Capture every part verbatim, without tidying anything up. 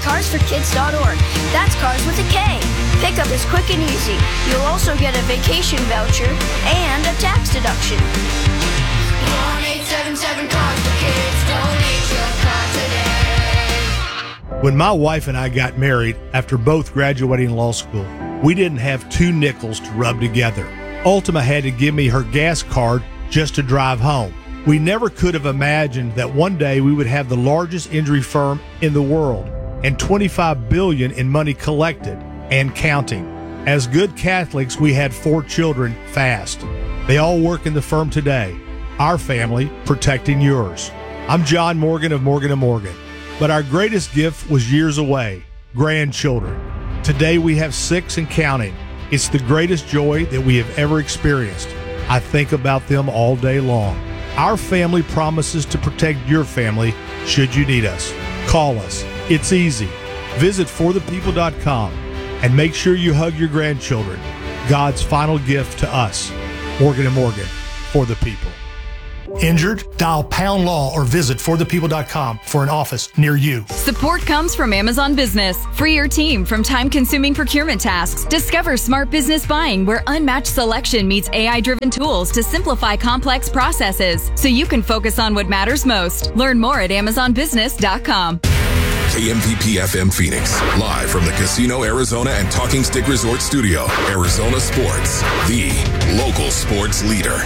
cars for kids dot org. That's cars with a K. Pickup is quick and easy. You'll also get a vacation voucher and a tax deduction. one eight seven seven cars for kids. Donate your car today. When my wife and I got married after both graduating law school, we didn't have two nickels to rub together. Ultima had to give me her gas card just to drive home. We never could have imagined that one day we would have the largest injury firm in the world and twenty-five billion dollars in money collected and counting. As good Catholics, we had four children fast. They all work in the firm today. Our family protecting yours. I'm John Morgan of Morgan and Morgan, but our greatest gift was years away, grandchildren. Today we have six and counting. It's the greatest joy that we have ever experienced. I think about them all day long. Our family promises to protect your family should you need us. Call us. It's easy. Visit for the people dot com and make sure you hug your grandchildren. God's final gift to us. Morgan and Morgan, for the people. Injured? Dial pound law or visit for the people dot com for an office near you. Support comes from Amazon Business. Free your team from time-consuming procurement tasks. Discover smart business buying where unmatched selection meets A I-driven tools to simplify complex processes so you can focus on what matters most. Learn more at amazon business dot com. K M P P F M Phoenix, live from the Casino Arizona and Talking Stick Resort Studio. Arizona Sports, the local sports leader.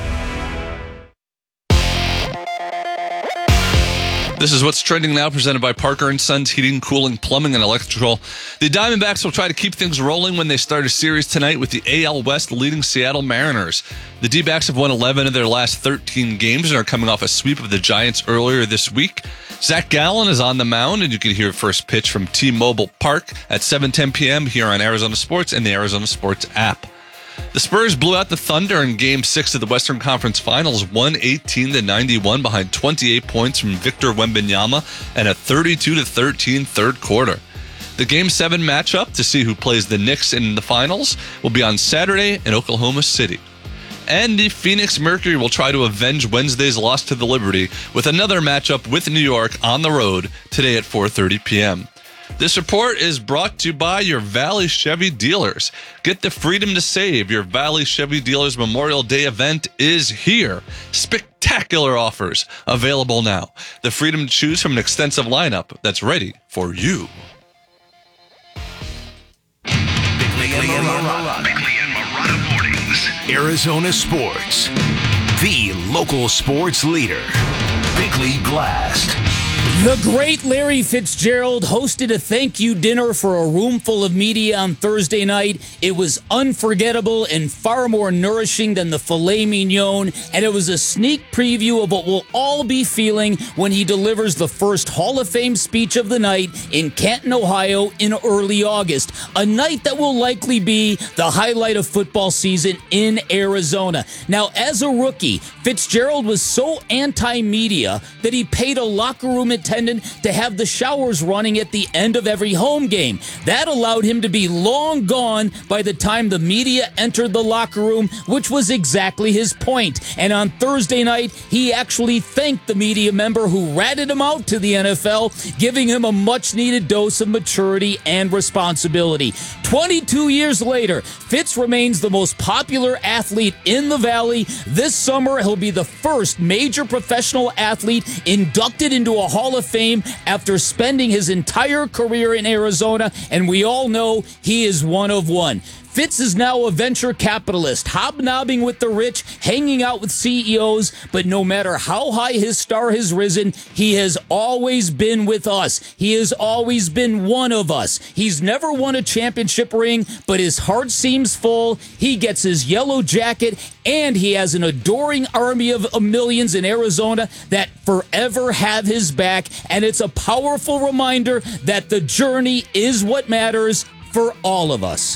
This is what's trending now, presented by Parker and Sons Heating, Cooling, Plumbing, and Electrical. The Diamondbacks will try to keep things rolling when they start a series tonight with the A L West leading Seattle Mariners. The D-backs have won eleven of their last thirteen games and are coming off a sweep of the Giants earlier this week. Zach Gallen is on the mound, and you can hear first pitch from T-Mobile Park at seven ten p.m. here on Arizona Sports and the Arizona Sports app. The Spurs blew out the Thunder in Game six of the Western Conference Finals, one eighteen to ninety-one behind twenty-eight points from Victor Wembanyama and a thirty-two to thirteen third quarter. The Game seven matchup to see who plays the Knicks in the finals will be on Saturday in Oklahoma City. And the Phoenix Mercury will try to avenge Wednesday's loss to the Liberty with another matchup with New York on the road today at four thirty p.m. This report is brought to you by your Valley Chevy dealers. Get the freedom to save. Your Valley Chevy Dealers Memorial Day event is here. Spectacular offers available now. The freedom to choose from an extensive lineup that's ready for you. Bickley and Marotta. Bickley and Marotta Mornings. Arizona Sports, the local sports leader. Bickley Blast. The great Larry Fitzgerald hosted a thank you dinner for a room full of media on Thursday night. It was unforgettable and far more nourishing than the filet mignon, and it was a sneak preview of what we'll all be feeling when he delivers the first Hall of Fame speech of the night in Canton, Ohio in early August, a night that will likely be the highlight of football season in Arizona. Now, as a rookie, Fitzgerald was so anti-media that he paid a locker room attendant to have the showers running at the end of every home game. That allowed him to be long gone by the time the media entered the locker room, which was exactly his point. And on Thursday night, he actually thanked the media member who ratted him out to the N F L, giving him a much-needed dose of maturity and responsibility. twenty-two years later, Fitz remains the most popular athlete in the Valley. This summer, he'll be the first major professional athlete inducted into a Hall of Fame after spending his entire career in Arizona, and we all know he is one of one. Fitz is now a venture capitalist, hobnobbing with the rich, hanging out with C E Os, but no matter how high his star has risen, he has always been with us. He has always been one of us. He's never won a championship ring, but his heart seems full. He gets his yellow jacket, and he has an adoring army of millions in Arizona that forever have his back, and it's a powerful reminder that the journey is what matters for all of us.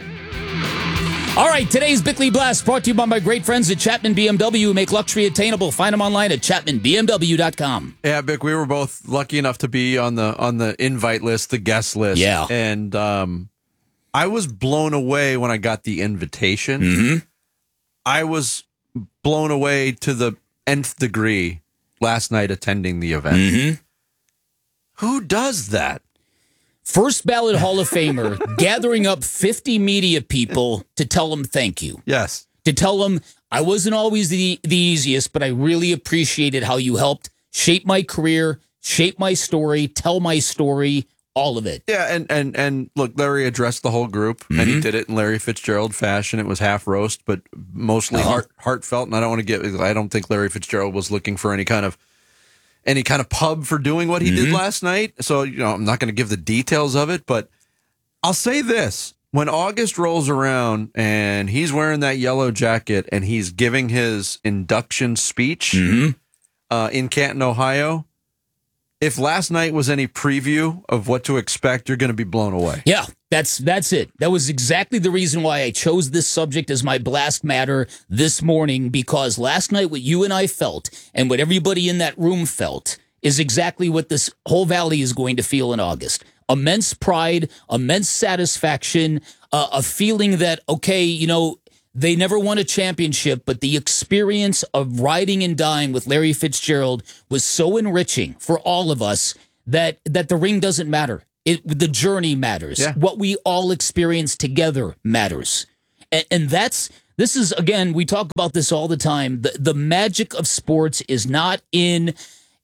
All right, today's Bickley Blast brought to you by my great friends at Chapman B M W, who make luxury attainable. Find them online at chapman b m w dot com. Yeah, Bick, we were both lucky enough to be on the on the invite list, the guest list. Yeah. And um, I was blown away when I got the invitation. Mm-hmm. I was blown away to the nth degree last night attending the event. Mm-hmm. Who does that? First ballot Hall of Famer gathering up fifty media people to tell them thank you. Yes. To tell them I wasn't always the, the easiest, but I really appreciated how you helped shape my career, shape my story, tell my story, all of it. Yeah, and and and look, Larry addressed the whole group, mm-hmm. and he did it in Larry Fitzgerald fashion. It was half roast, but mostly uh-huh. heart, heartfelt. And I don't want to get. I don't think Larry Fitzgerald was looking for any kind of any kind of pub for doing what he mm-hmm. did last night. So you know, I'm not going to give the details of it, but I'll say this: when August rolls around and he's wearing that yellow jacket and he's giving his induction speech mm-hmm. uh, in Canton, Ohio. If last night was any preview of what to expect, you're going to be blown away. Yeah, that's that's it. That was exactly the reason why I chose this subject as my blast matter this morning, because last night what you and I felt and what everybody in that room felt is exactly what this whole valley is going to feel in August. Immense pride, immense satisfaction, uh, a feeling that, okay, you know, they never won a championship, but the experience of riding and dying with Larry Fitzgerald was so enriching for all of us that that the ring doesn't matter. It the journey matters. Yeah. What we all experience together matters. And, and that's this is again, we talk about this all the time. The the magic of sports is not in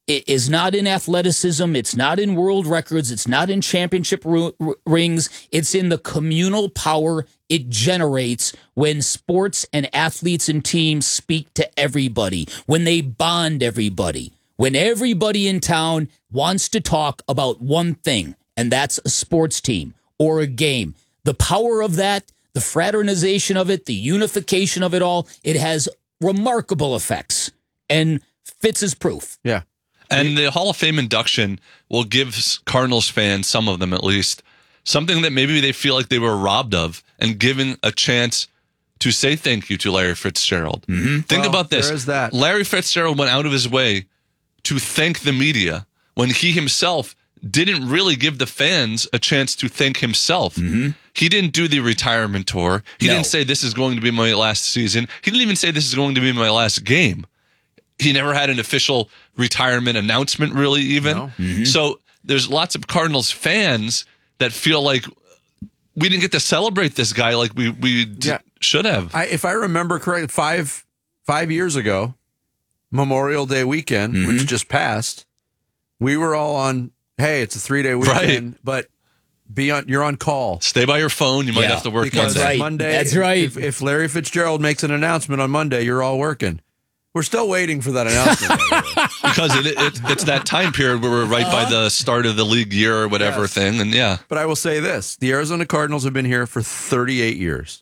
is not in athleticism. It's not in world records. It's not in championship ru- r- rings. It's in the communal power it generates when sports and athletes and teams speak to everybody, when they bond everybody, when everybody in town wants to talk about one thing, and that's a sports team or a game. The power of that, the fraternization of it, the unification of it all, it has remarkable effects. And Fitz is proof. Yeah. And the Hall of Fame induction will give Cardinals fans, some of them at least, something that maybe they feel like they were robbed of, and given a chance to say thank you to Larry Fitzgerald. Mm-hmm. Think well, about this. There is that. Larry Fitzgerald went out of his way to thank the media when he himself didn't really give the fans a chance to thank himself. Mm-hmm. He didn't do the retirement tour. He No. didn't say this is going to be my last season. He didn't even say this is going to be my last game. He never had an official retirement announcement, really, even. No. Mm-hmm. So there's lots of Cardinals fans that feel like we didn't get to celebrate this guy like we, we d- Yeah. should have. I, if I remember correctly, five five years ago, Memorial Day weekend, Mm-hmm. which just passed, we were all on, hey, it's a three-day weekend, Right. but be on, you're on call. Stay by your phone. You might Yeah, have to work Because That's Monday. right. Monday, That's right. If, if Larry Fitzgerald makes an announcement on Monday, you're all working. We're still waiting for that announcement. Because it, it, it's that time period where we're right by the start of the league year or whatever Yes. thing. And yeah. But I will say this. The Arizona Cardinals have been here for thirty-eight years.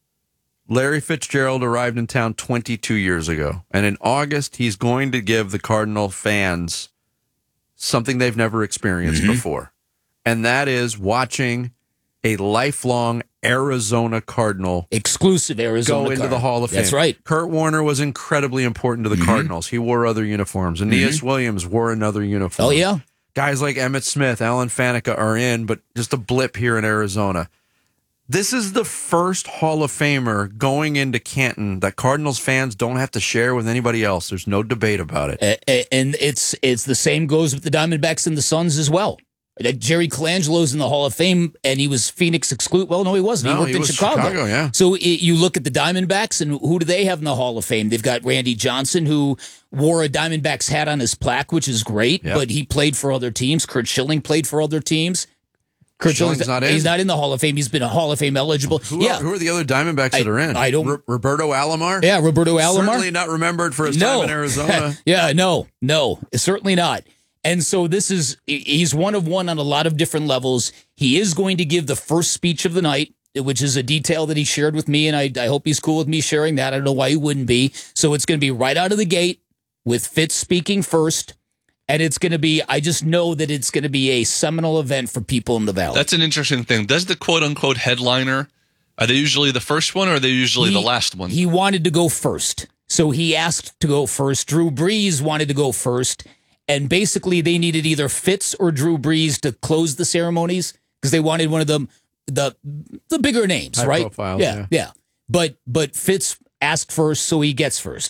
Larry Fitzgerald arrived in town twenty-two years ago. And in August, he's going to give the Cardinal fans something they've never experienced Mm-hmm. before. And that is watching a lifelong Arizona Cardinal Exclusive Arizona go into card. the Hall of Fame. That's right. Kurt Warner was incredibly important to the Mm-hmm. Cardinals. He wore other uniforms. Aeneas Williams wore another uniform. Oh, yeah. Guys like Emmitt Smith, Alan Faneca are in, but just a blip here in Arizona. This is the first Hall of Famer going into Canton that Cardinals fans don't have to share with anybody else. There's no debate about it. A- a- And it's it's the same goes with the Diamondbacks and the Suns as well. Uh, Jerry Colangelo's in the Hall of Fame, and he was Phoenix exclusive. Well, no, he wasn't. No, he worked he in was Chicago. Chicago, yeah. So it, you look at the Diamondbacks, and who do they have in the Hall of Fame? They've got Randy Johnson, who wore a Diamondbacks hat on his plaque, which is great, Yep. but he played for other teams. Kurt Schilling played for other teams. Kurt Schilling's not in? He's not in the Hall of Fame. He's been a Hall of Fame eligible. Who, yeah. are, who are the other Diamondbacks I- that are in? I don't- R- Roberto Alomar? Yeah, Roberto Alomar. Certainly not remembered for his time in Arizona. yeah, no, no, certainly not. And so this is, he's one of one on a lot of different levels. He is going to give the first speech of the night, which is a detail that he shared with me, and I, I hope he's cool with me sharing that. I don't know why he wouldn't be. So it's going to be right out of the gate with Fitz speaking first. And it's going to be, I just know that it's going to be a seminal event for people in the Valley. That's an interesting thing. Does the quote unquote headliner, are they usually the first one or are they usually He- the last one? He wanted to go first. So he asked to go first. Drew Brees wanted to go first. And basically they needed either Fitz or Drew Brees to close the ceremonies because they wanted one of them, the the bigger names, High right? profiles, yeah, yeah. yeah. But but Fitz asked first, so he gets first.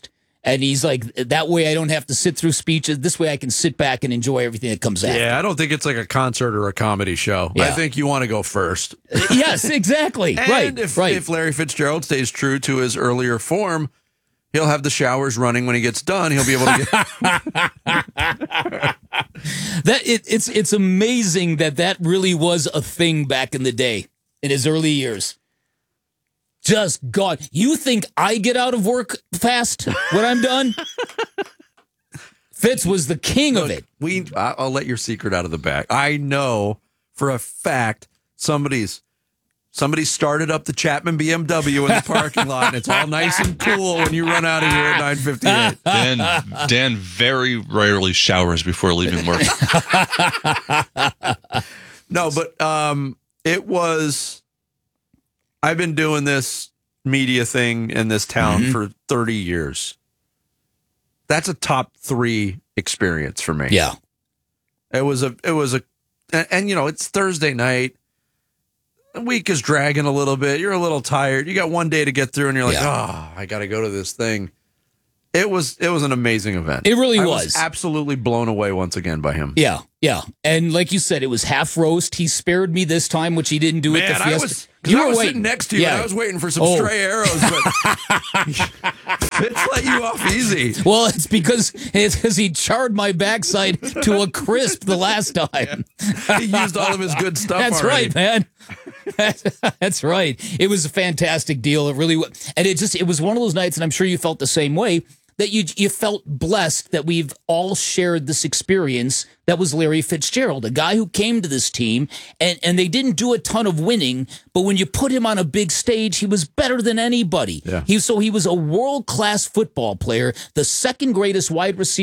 And he's like, that way I don't have to sit through speeches. This way I can sit back and enjoy everything that comes after. Yeah, I don't think it's like a concert or a comedy show. Yeah. I think you want to go first. Yes, exactly. And right, if, right. if Larry Fitzgerald stays true to his earlier form, he'll have the showers running when he gets done. He'll be able to get... that it, it's it's amazing that that really was a thing back in the day, in his early years. Just God, you think I get out of work fast when I'm done? Fitz was the king Look, of it. We, I'll let your secret out of the bag. I know for a fact somebody's somebody started up the Chapman B M W in the parking lot, and it's all nice and cool when you run out of here at nine fifty-eight. Dan, Dan very rarely showers before leaving work. No, but um, it was. I've been doing this media thing in this town Mm-hmm. for thirty years. That's a top three experience for me. Yeah. It was a, it was a, and, and you know, it's Thursday night. The week is dragging a little bit. You're a little tired. You got one day to get through, and you're like, Yeah. oh, I got to go to this thing. It was, it was an amazing event. It really I was. absolutely blown away once again by him. Yeah, yeah. And like you said, it was half roast. He spared me this time, which he didn't do Man, at the I Fiesta. was, 'cause I was sitting next to you, Yeah. and I was waiting for some Oh. stray arrows, but Fitz let you off easy. Well, it's because it's because he charred my backside to a crisp the last time. He used all of his good stuff That's already. right, man. That's right. It was a fantastic deal. It really was. And it just, it was one of those nights, and I'm sure you felt the same way, that you you felt blessed that we've all shared this experience that was Larry Fitzgerald, a guy who came to this team, and, and they didn't do a ton of winning, but when you put him on a big stage, he was better than anybody. Yeah. He, so he was a world-class football player, the second greatest wide receiver